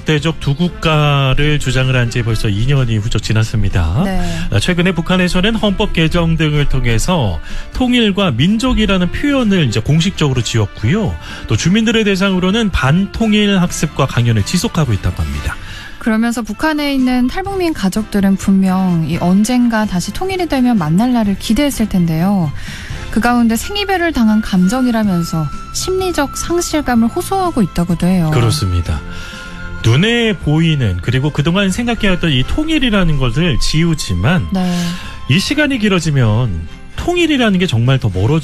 적대적 두 국가를 주장을 한 지 벌써 2년이 훌쩍 지났습니다. 네. 최근에 북한에서는 헌법 개정 등을 통해서 통일과 민족이라는 표현을 이제 공식적으로 지었고요. 또 주민들을 대상으로는 반통일 학습과 강연을 지속하고 있다고 합니다. 그러면서 북한에 있는 탈북민 가족들은 분명 이 언젠가 다시 통일이 되면 만날 날을 기대했을 텐데요. 그 가운데 생이별을 당한 감정이라면서 심리적 상실감을 호소하고 있다고도 해요. 그렇습니다. 눈에 보이는 그리고 그동안 생각해왔던 이 통일이라는 것을 지우지만 네. 이 시간이 길어지면 통일이라는 게 정말 더 멀어지고